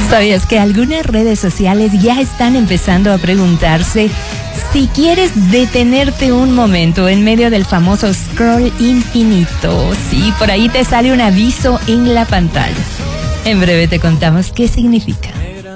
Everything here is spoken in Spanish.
¿Sabías que algunas redes sociales ya están empezando a preguntarse si quieres detenerte un momento en medio del famoso scroll infinito? Sí, por ahí te sale un aviso en la pantalla. En breve te contamos qué significa.